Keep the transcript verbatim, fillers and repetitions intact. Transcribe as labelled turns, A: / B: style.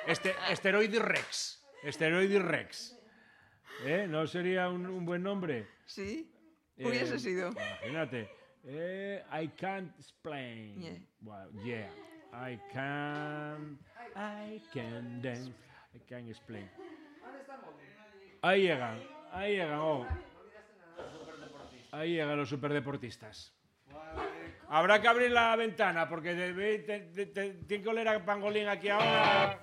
A: Este, Esteroide Rex. Esteroide Rex. ¿Eh? ¿No sería un, un buen nombre?
B: Sí, hubiese
A: Eh,
B: sido.
A: Imagínate. Eh, I can't explain.
B: Yeah.
A: Well, yeah. I can. I can dance. I can explain. Ahí llegan. Ahí llegan. Oh. Ahí llegan los superdeportistas. Habrá que abrir la ventana porque tiene que oler a pangolín aquí ahora.